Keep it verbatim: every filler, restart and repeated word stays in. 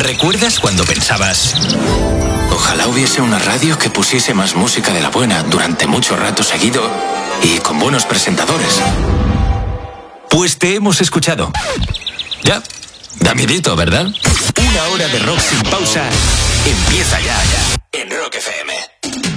¿Recuerdas cuando pensabas: ojalá hubiese una radio que pusiese más música de la buena durante mucho rato seguido y con buenos presentadores? Pues te hemos escuchado. Ya, da miedito, ¿verdad? Una hora de rock sin pausa empieza ya, ya.